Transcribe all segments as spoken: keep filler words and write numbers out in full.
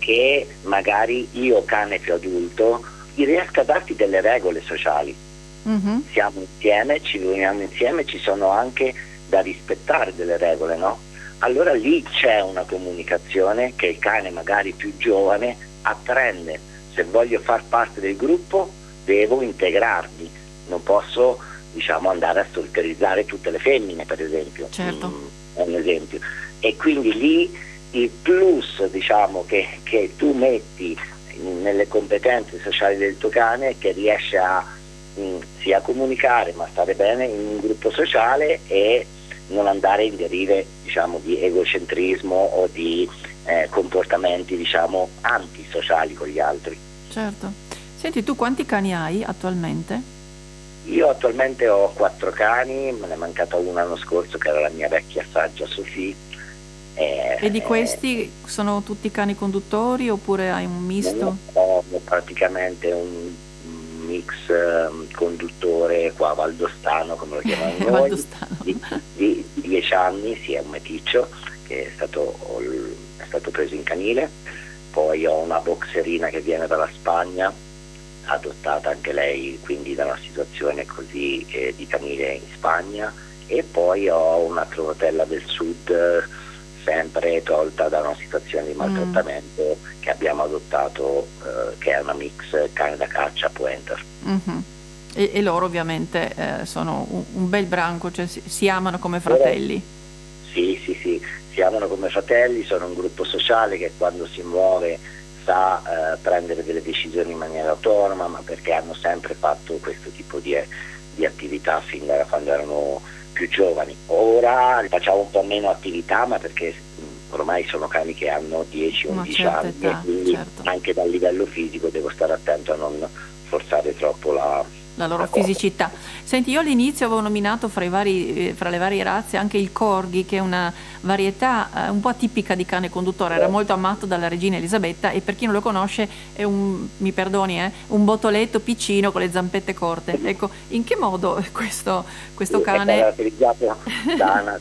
che magari io, cane più adulto, riesca a darti delle regole sociali. Mm-hmm. Siamo insieme, ci riuniamo insieme, ci sono anche da rispettare delle regole, no? Allora lì c'è una comunicazione che il cane magari più giovane apprende. Se voglio far parte del gruppo devo integrarmi, non posso, diciamo, andare a stalkerizzare tutte le femmine, per esempio. Certo. Mm, è un esempio. E quindi lì il plus, diciamo, che, che tu metti nelle competenze sociali del tuo cane è che riesce a mh, sia a comunicare ma stare bene in un gruppo sociale e non andare in derive, diciamo, di egocentrismo o di eh, comportamenti, diciamo, antisociali con gli altri. Certo. Senti, tu quanti cani hai attualmente? Io attualmente ho quattro cani, me ne è mancata una l'anno scorso che era la mia vecchia saggia Sofì. E, e di questi sono tutti cani conduttori oppure hai un misto? Ho praticamente un mix um, conduttore qua valdostano, come lo chiamano noi, Valdostano. di, di dieci anni, sì, è un meticcio che è stato, è stato preso in canile. Poi ho una boxerina che viene dalla Spagna, adottata anche lei quindi da una situazione così eh, di canile in Spagna, e poi ho una crovatella del sud sempre tolta da una situazione di maltrattamento mm. che abbiamo adottato, eh, che è una mix cane da caccia pointer. Mm-hmm. E, e loro ovviamente eh, sono un, un bel branco, cioè si, si amano come fratelli. Eh, sì, sì, sì, si amano come fratelli, sono un gruppo sociale che quando si muove sa eh, prendere delle decisioni in maniera autonoma, ma perché hanno sempre fatto questo tipo di, di attività fin da quando erano più giovani. Ora facciamo un po' meno attività, ma perché ormai sono cani che hanno dieci undici anni età, e quindi certo. anche dal livello fisico devo stare attento a non forzare troppo la, la loro la fisicità. Senti, io all'inizio avevo nominato fra, i vari, fra le varie razze anche il Corgi, che è una varietà eh, un po' atipica di cane conduttore, era molto amato dalla regina Elisabetta e per chi non lo conosce è un, mi perdoni, eh, un botoletto piccino con le zampette corte. Ecco, in che modo questo, questo cane... è caratterizzato da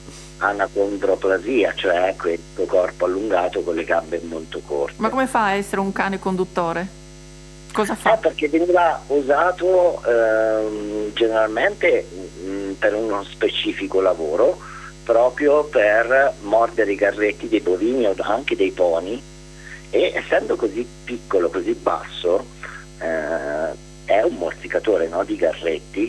anacondroplasia, cioè questo corpo allungato con le gambe molto corte. Ma come fa a essere un cane conduttore? Cosa fa? Eh, perché veniva usato ehm, generalmente mh, per uno specifico lavoro, proprio per mordere i garretti dei bovini o anche dei poni, e essendo così piccolo, così basso, eh, è un morsicatore, no, di garretti,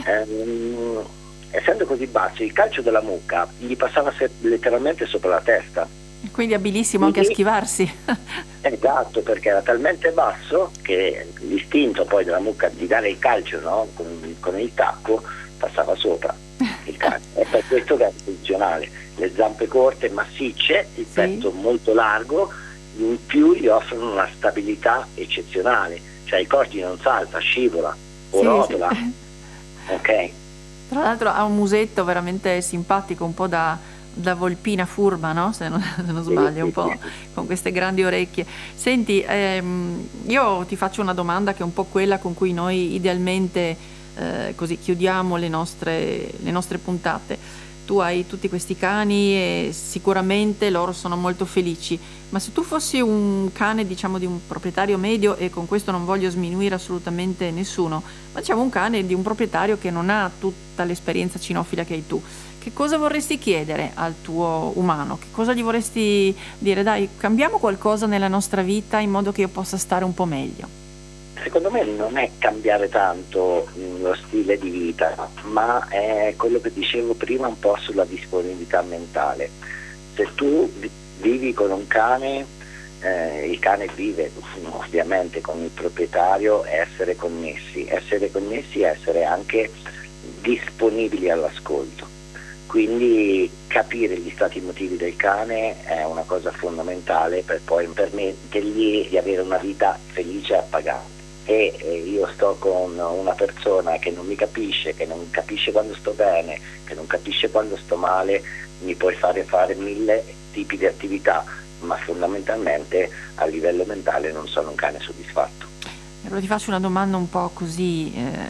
ehm, essendo così basso il calcio della mucca gli passava se- letteralmente sopra la testa. Quindi abilissimo anche a schivarsi. Esatto, perché era talmente basso che l'istinto poi della mucca di dare il calcio, no, con, con il tacco passava sopra il cane. È per questo che è funzionale. Le zampe corte, massicce, il Sì. petto molto largo, in più gli offrono una stabilità eccezionale, cioè il Corgi non salta, scivola o Sì, rotola. sì. Ok? Tra l'altro ha un musetto veramente simpatico, un po' da, da volpina furba, no? Se non, se non sbaglio, un po' con queste grandi orecchie. Senti, ehm, io ti faccio una domanda che è un po' quella con cui noi idealmente eh, così chiudiamo le nostre, le nostre puntate. Tu hai tutti questi cani e sicuramente loro sono molto felici, ma se tu fossi un cane, diciamo, di un proprietario medio, e con questo non voglio sminuire assolutamente nessuno, ma diciamo un cane di un proprietario che non ha tutta l'esperienza cinofila che hai tu, che cosa vorresti chiedere al tuo umano? Che cosa gli vorresti dire? Dai, cambiamo qualcosa nella nostra vita in modo che io possa stare un po' meglio. Secondo me non è cambiare tanto lo stile di vita, ma è quello che dicevo prima un po' sulla disponibilità mentale. Se tu vivi con un cane, eh, il cane vive ovviamente con il proprietario, essere connessi, essere connessi e essere anche disponibili all'ascolto. Quindi capire gli stati emotivi del cane è una cosa fondamentale per poi permettergli di avere una vita felice e appagante. E eh, io sto con una persona che non mi capisce, che non capisce quando sto bene, che non capisce quando sto male, mi puoi fare fare mille tipi di attività, ma fondamentalmente a livello mentale non sono un cane soddisfatto. Allora ti faccio una domanda un po' così, eh,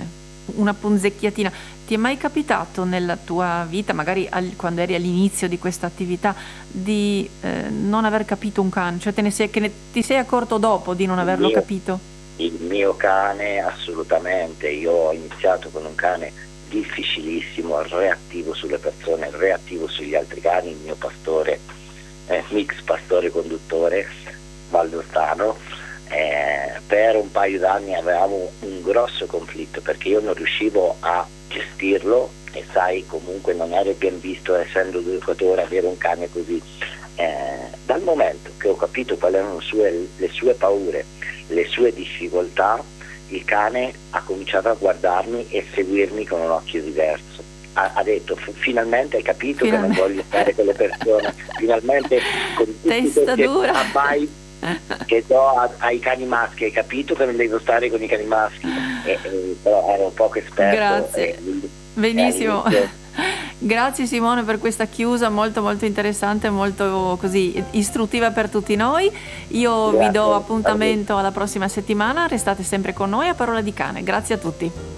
una punzecchiatina. Ti è mai capitato nella tua vita, magari al- quando eri all'inizio di questa attività, di eh, non aver capito un cane? Cioè te ne sei, che ne- ti sei accorto dopo di non Il averlo mio, capito? il mio cane, assolutamente. Io ho iniziato con un cane difficilissimo, reattivo sulle persone, reattivo sugli altri cani. Il mio pastore, eh, mix pastore conduttore, valdostano. Eh, per un paio d'anni avevamo un grosso conflitto perché io non riuscivo a gestirlo, e sai, comunque non era ben visto, essendo educatore, avere un cane così. Eh, dal momento che ho capito quali erano sue, le sue paure, le sue difficoltà, il cane ha cominciato a guardarmi e seguirmi con un occhio diverso. Ha, ha detto: finalmente hai capito Finalmente. che non voglio stare con le persone, finalmente con tutti Testa questi dura. abbai che do a- ai cani maschi, hai capito che non devo stare con i cani maschi. E, e, però ero poco esperto. Grazie, E, quindi, benissimo. all'inizio, Grazie Simone per questa chiusa molto molto interessante, molto così istruttiva per tutti noi. Io vi do grazie a voi. appuntamento alla prossima settimana, restate sempre con noi a Parola di Cane. Grazie a tutti.